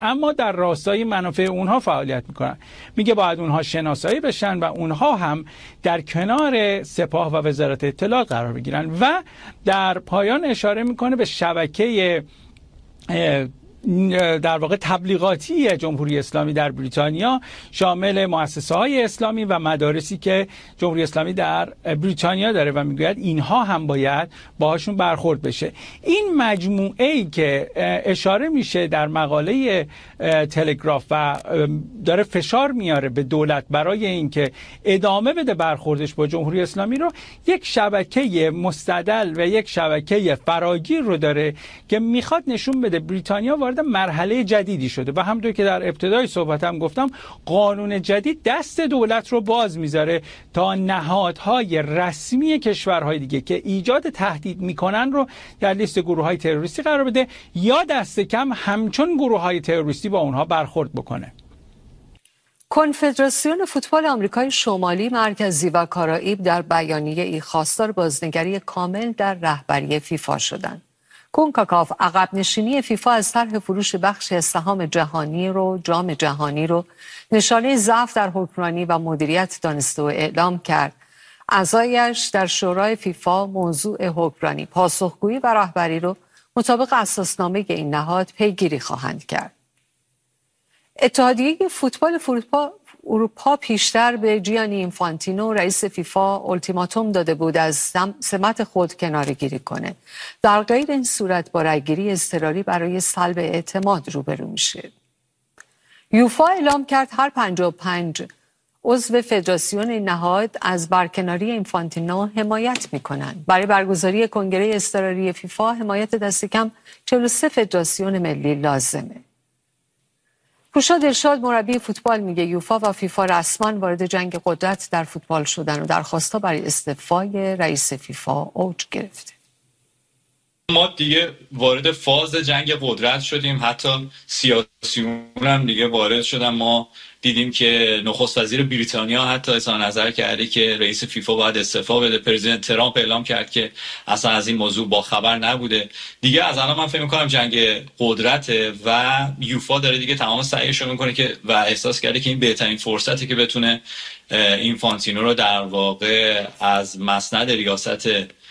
اما در راستای منافع اونها فعالیت میکنن. میگه باید اونها شناسایی بشن و اونها هم در کنار سپاه و وزارت اطلاعات قرار بگیرن. و در پایان اشاره میکنه به شبکه در واقع تبلیغاتی جمهوری اسلامی در بریتانیا، شامل مؤسسه‌های اسلامی و مدارسی که جمهوری اسلامی در بریتانیا داره و میگوید اینها هم باید باهاشون برخورد بشه. این مجموعه‌ای که اشاره میشه در مقاله تلگراف و داره فشار میاره به دولت برای اینکه ادامه بده برخوردش با جمهوری اسلامی رو، یک شبکه مستدل و یک شبکه فراگیر رو داره که میخواد نشون بده بریتانیا وارد مرحله جدیدی شده. و همونطور که در ابتدای صحبتم گفتم، قانون جدید دست دولت رو باز میذاره تا نهادهای رسمی کشورهای دیگه که ایجاد تهدید میکنن رو در لیست گروه‌های تروریستی قرار بده یا دست کم همچون گروه‌های تروریستی با اونها برخورد بکنه. کنفدراسیون فوتبال آمریکای شمالی، مرکزی و کارائیب در بیانیه‌ای خواستار بازنگری کامل در رهبری فیفا شدند. کونکاکاف عقب نشینی فیفا از طرح فروش بخشی از سهام جام جهانی رو نشانه ضعف در حکمرانی و مدیریت دانسته و اعلام کرد. اعضایش در شورای فیفا موضوع حکمرانی، پاسخگویی و رهبری رو مطابق اساسنامه این نهاد پیگیری خواهند کرد. اتحادیه فوتبال اروپا پیشتر به جیانی اینفانتینو رئیس فیفا التیماتوم داده بود از سمت خود کناره‌گیری کنه. در غیر این صورت با رأی‌گیری اضطراری برای سلب اعتماد روبرو میشه. یوفا اعلام کرد هر 55 عضو فدراسیون این نهاد از برکناری اینفانتینو حمایت میکنند. برای برگزاری کنگره اضطراری فیفا حمایت دست کم 43 فدراسیون ملی لازمه. پوشا دلشاد مربی فوتبال میگه یوفا و فیفا رسما وارد جنگ قدرت در فوتبال شدن و درخواست‌ها برای استعفای رئیس فیفا اوج گرفته. ما دیگه وارد فاز جنگ قدرت شدیم، حتی سیاسیون هم دیگه وارد شدن. ما دیدیم که نخست وزیر بریتانیا حتی اظهار نظر کرده که رئیس فیفا باید استعفا بده. پرزیدنت ترامپ اعلام کرد که اصلا از این موضوع با خبر نبوده. دیگه از الان من فکر می‌کنم جنگ قدرته و یوفا داره دیگه تمام سعیش رو میکنه که و احساس کرده که این بهترین فرصتی که بتونه اینفانتینو رو در واقع از مسند ریاست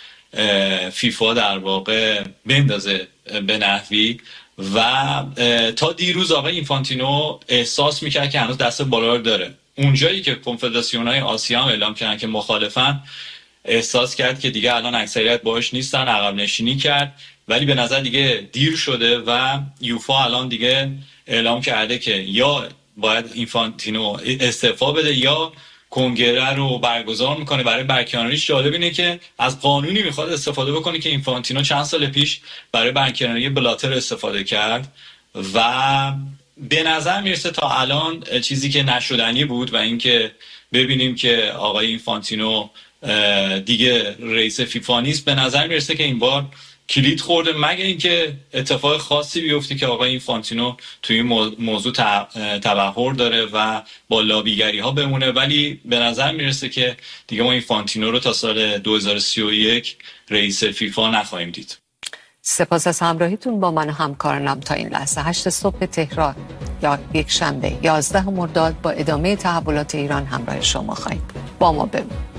فیفا در واقع بندازه به نحوی. و تا دیروز آقای اینفانتینو احساس میکرد که هنوز دست بالا رو داره. اونجایی که کنفدراسیون‌های آسیا هم اعلام کردن که مخالفن، احساس کرد که دیگه الان اکثریت باهاش نیستن، عقب نشینی کرد. ولی به نظر دیگه دیر شده و یوفا الان دیگه اعلام کرده که یا باید اینفانتینو استعفا بده یا کنگره رو برگزار میکنه برای برکناریش. جالب اینه که از قانونی میخواد استفاده بکنه که اینفانتینو چند سال پیش برای برکناری بلاتر استفاده کرد و به نظر میرسه تا الان چیزی که نشدنی بود و اینکه ببینیم که آقای اینفانتینو دیگه رئیس فیفا نیست. به نظر میرسه که این بار کلید خورده، مگه اینکه اتفاق خاصی بیفته که آقای اینفانتینو توی این موضوع تبحر داره و با لابیگری ها بمونه. ولی به نظر میرسه که دیگه ما اینفانتینو رو تا سال 2031 رئیس فیفا نخواهیم دید. سپاس از همراهیتون با من و همکارانم تا این لحظه. 8 صبح تهران یا یک شنبه 11 مرداد با ادامه تحولات ایران همراه شما خواهیم. با ما بمونید.